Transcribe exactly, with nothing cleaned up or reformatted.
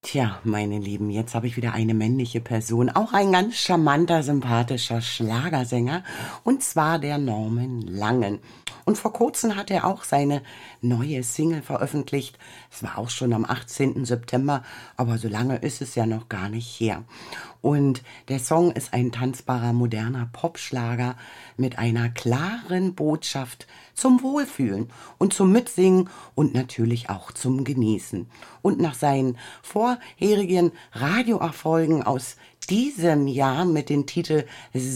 Tja, meine Lieben, jetzt habe ich wieder eine männliche Person, auch ein ganz charmanter, sympathischer Schlagersänger, und zwar der Norman Langen. Und vor kurzem hat er auch seine neue Single veröffentlicht. Es war auch schon am achtzehnten September, aber so lange ist es ja noch gar nicht her. Und der Song ist ein tanzbarer, moderner Popschlager mit einer klaren Botschaft zum Wohlfühlen und zum Mitsingen und natürlich auch zum Genießen. Und nach seinen vorherigen Radioerfolgen aus diesem Jahr mit dem Titel